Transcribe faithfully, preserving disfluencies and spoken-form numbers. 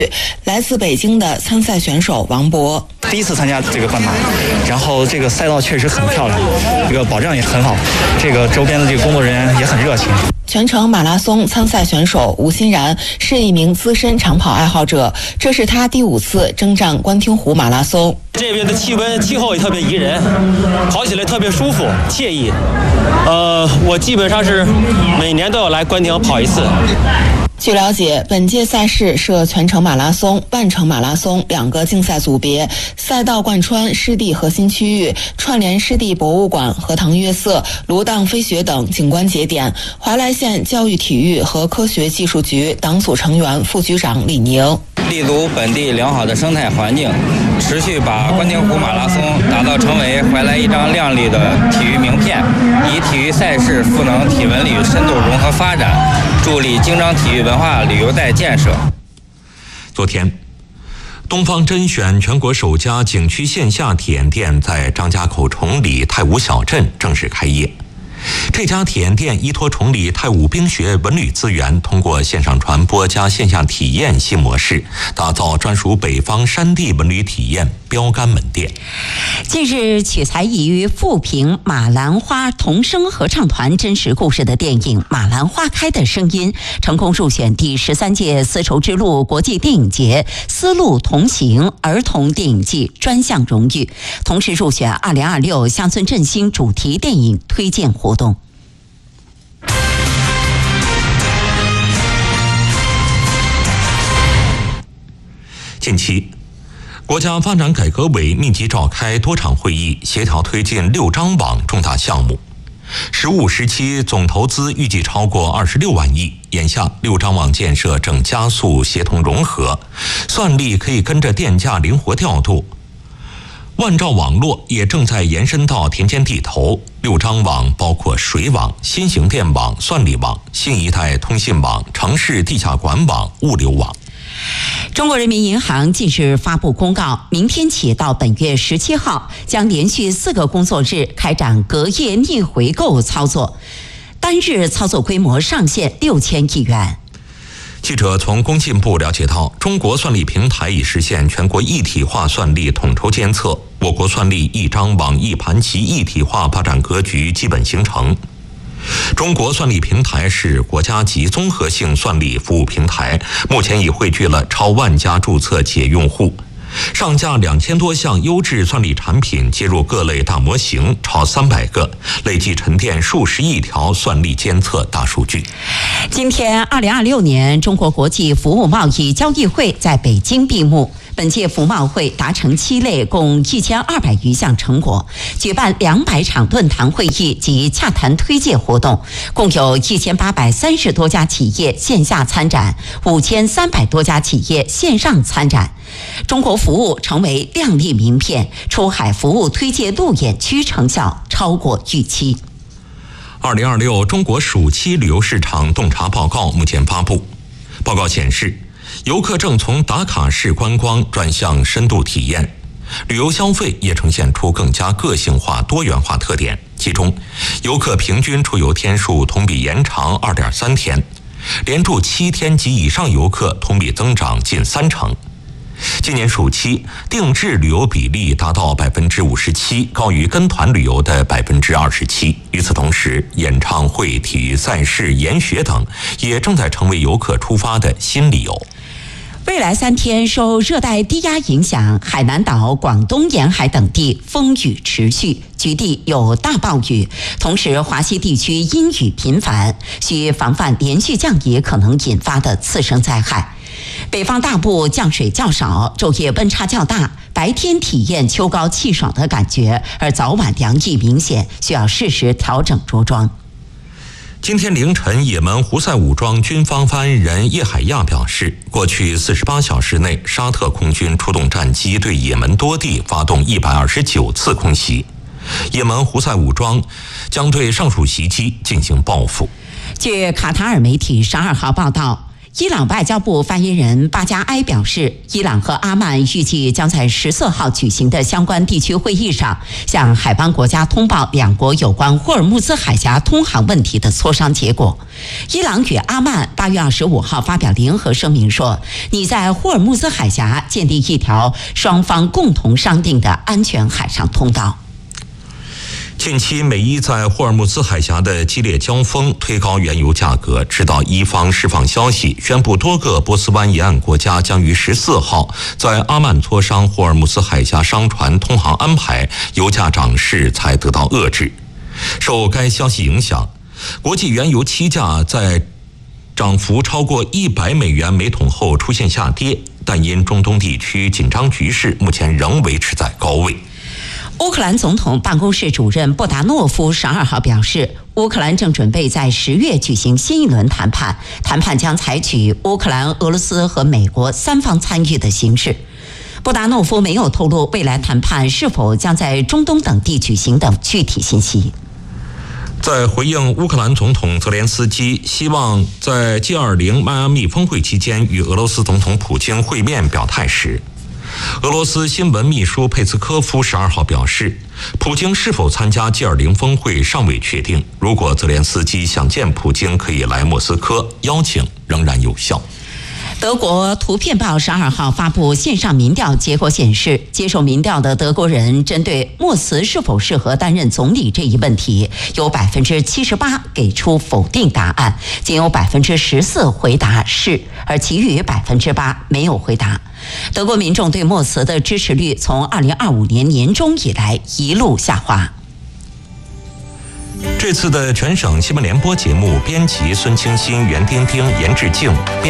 来自北京的参赛选手王博， 第一次参加这个半马，然后这个赛道确实很漂亮，这个保障也很好，这个周边的这个工作人员也很热情。 全程马拉松参赛选手吴欣然是一名资深长跑爱好者，这是他第五次征战官厅湖马拉松。 这边的气温、气候也特别宜人，跑起来特别舒服、惬意。呃，我基本上是每年都要来官厅跑一次。 据了解，本届赛事设全程马拉松、半程马拉松两个竞赛组别，赛道贯穿湿地核心区域，串联湿地博物馆、荷塘月色、芦荡飞雪等景观节点。怀来县教育体育和科学技术局党组成员、副局长李宁， 立足本地良好的生态环境，持续把官厅湖马拉松打造成为怀来一张亮丽的体育名片，以体育赛事赋能体文旅深度融合发展，助力京张体育文化旅游带建设。 昨天，东方甄选全国首家景区线下体验店在张家口崇礼太武小镇正式开业。这家体验店依托崇礼太武冰雪文旅资源，通过线上传播加线下体验新模式，打造专属北方山地文旅体验标杆门店。 近日取材于富平马兰花童声合唱团真实故事的电影《马兰花开的声音》成功入选第十三届丝绸之路国际电影节丝路同行儿童电影季专项荣誉，同时入选二零二六乡村振兴主题电影推荐活动。 近期，国家发展改革委密集召开多场会议，协调推进六张网重大项目。十五时期总投资预计超过二十六万亿。眼下，六张网建设正加速协同融合，算力可以跟着电价灵活调度。万兆网络也正在延伸到田间地头。六张网包括水网、新型电网、算力网、新一代通信网、城市地下管网、物流网。 中国人民银行近日发布公告，明天起到本月十七号，将连续四个工作日开展隔夜逆回购操作，单日操作规模上限六千亿元。 记者从工信部了解到，中国算力平台已实现全国一体化算力统筹监测，我国算力一张网一盘棋一体化发展格局基本形成。中国算力平台是国家级综合性算力服务平台，目前已汇聚了超万家注册企业用户，上架两千多项优质算力产品，接入各类大模型超三百个，累计沉淀数十亿条算力监测大数据。 今天，二零二六年中国国际服务贸易交易会在北京闭幕。本届服贸会达成七类共一千二百余项成果，举办两百场论坛会议及洽谈推介活动，共有一千八百三十多家企业线下参展，五千三百多家企业线上参展。中国服务成为亮丽名片，出海服务推介路演区成效超过预期。 二零二六中国暑期旅游市场洞察报告目前发布，报告显示，游客正从打卡式观光转向深度体验，旅游消费也呈现出更加个性化、多元化特点。其中，游客平均出游天数同比延长 二点三天，连住七天及以上游客同比增长近三成。今年暑期定制旅游比例达到百分之五十七，高于跟团旅游的百分之二十七。与此同时，演唱会、体育赛事、研学等也正在成为游客出发的新理由。 未来三天受热带低压影响，海南岛、广东沿海等地风雨持续，局地有大暴雨，同时华西地区阴雨频繁，需防范连续降雨可能引发的次生灾害。北方大部降水较少，昼夜温差较大，白天体验秋高气爽的感觉，而早晚凉意明显，需要适时调整着装。 今天凌晨，也门胡塞武装军方发言人叶海亚表示，过去四十八小时内，沙特空军出动战机对也门多地发动一百二十九次空袭，也门胡塞武装将对上述袭击进行报复。 据卡塔尔媒体十二号报道， 伊朗外交部发言人巴加埃表示，伊朗和阿曼预计将在十四号举行的相关地区会议上，向海湾国家通报两国有关霍尔木兹海峡通航问题的磋商结果。伊朗与阿曼八月二十五号发表联合声明说，拟在霍尔木兹海峡建立一条双方共同商定的安全海上通道。 近期美伊在霍尔木兹海峡的激烈交锋推高原油价格，直到伊方释放消息宣布多个波斯湾沿岸国家将于十四号在阿曼磋商霍尔木兹海峡商船通航安排，油价涨势才得到遏制。受该消息影响，国际原油期价在涨幅超过一百美元每桶后出现下跌，但因中东地区紧张局势，目前仍维持在高位。 乌克兰总统办公室主任布达诺夫十二号表示，乌克兰正准备在十月举行新一轮谈判，谈判将采取乌克兰、俄罗斯和美国三方参与的形式。布达诺夫没有透露未来谈判是否将在中东等地举行等具体信息。 在回应乌克兰总统泽连斯基希望在 G 二十 迈阿密峰会期间与俄罗斯总统普京会面表态时，俄罗斯新闻秘书佩斯科夫十二号表示，普京是否参加 G 二十 峰会尚未确定，如果泽连斯基想见普京，可以来莫斯科，邀请仍然有效。 德国图片报十二号发布线上民调结果显示，接受民调的德国人针对默茨是否适合担任总理这一问题，有百分之七十八给出否定答案，仅有百分之十四回答是，而其余百分之八没有回答。德国民众对默茨的支持率从二零二五年年中以来一路下滑。 这次的全省新闻联播节目编辑孙清新、袁丁丁、严志静。